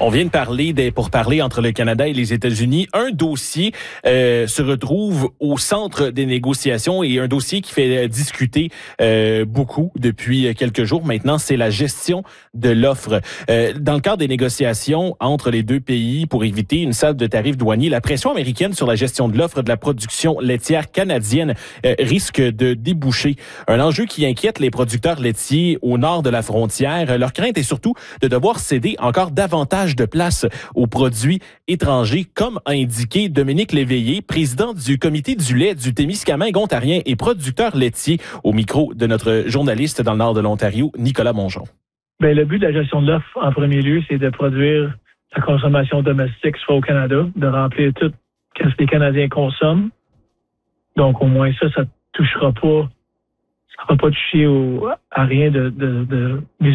On vient de parler des pourparlers entre le Canada et les États-Unis. Un dossier se retrouve au centre des négociations et un dossier qui fait discuter beaucoup depuis quelques jours maintenant, c'est la gestion de l'offre. Dans le cadre des négociations entre les deux pays pour éviter une salve de tarifs douaniers, la pression américaine sur la gestion de l'offre de la production laitière canadienne risque de déboucher. Un enjeu qui inquiète les producteurs laitiers au nord de la frontière. Leur crainte est surtout de devoir céder encore davantage de place aux produits étrangers, comme a indiqué Dominique Léveillé, président du comité du lait du Témiscamingue ontarien et producteur laitier, au micro de notre journaliste dans le nord de l'Ontario, Nicolas Mongeon. Bien, le but de la gestion de l'offre, en premier lieu, c'est de produire sa consommation domestique, soit au Canada, de remplir tout ce que les Canadiens consomment. Donc, au moins ça touchera pas, ça va pas toucher à rien de